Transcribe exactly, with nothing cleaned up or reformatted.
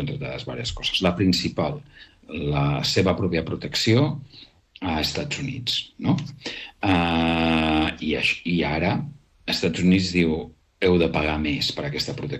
entre altres diverses coses. La principal, la seva pròpia protecció a Estats Units, no? Uh, i, i ara Estats Units diu heu de pagar més per aquesta protecció.